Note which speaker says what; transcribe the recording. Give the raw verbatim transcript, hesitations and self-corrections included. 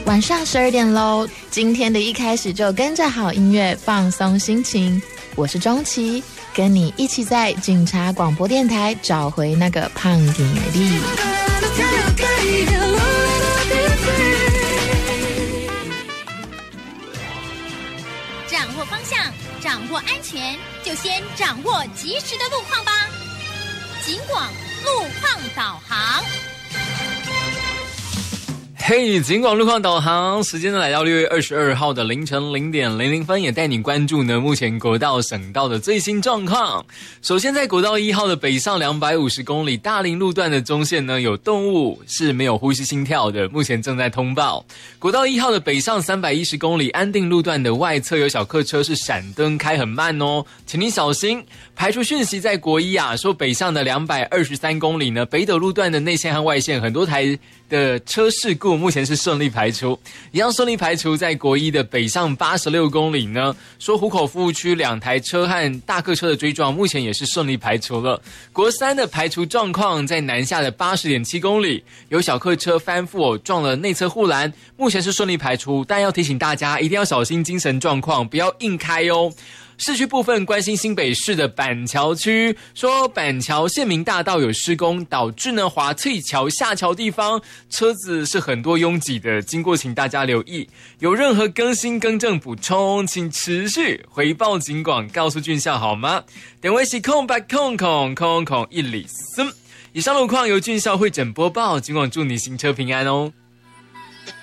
Speaker 1: 晚上十二点喽，今天的一开始就跟着好音乐放松心情。我是钟琪，跟你一起在警察广播电台找回那个胖点的力。
Speaker 2: 掌握方向，掌握安全，就先掌握及时的路况吧。警广路况导航。
Speaker 3: 嘿，警广路况导航，时间呢来到六月二十二号的凌晨零点零零分，也带你关注呢目前国道省道的最新状况。首先在国道一号的北上两百五十公里大林路段的中线呢有动物是没有呼吸心跳的，目前正在通报。国道一号的北上三百一十公里安定路段的外侧有小客车是闪灯开很慢哦，请你小心。排除讯息在国一啊，说北上的两百二十三公里呢，北斗路段的内线和外线很多台的车事故目前是顺利排除，一样顺利排除在国一的北上八十六公里呢，说湖口服务区两台车和大客车的追撞目前也是顺利排除了。国三的排除状况在南下的 八十点七公里，有小客车翻覆、哦、撞了内侧护栏，目前是顺利排除，但要提醒大家一定要小心精神状况，不要硬开哦。市区部分关心新北市的板桥区，说板桥县民大道有施工，导致呢华翠桥下桥地方车子是很多拥挤的，经过请大家留意。有任何更新更正补充，请持续回报警广，告诉俊校好吗？点位是空白空空空空一里森。以上路况由俊校会诊播报，警广祝你行车平安哦。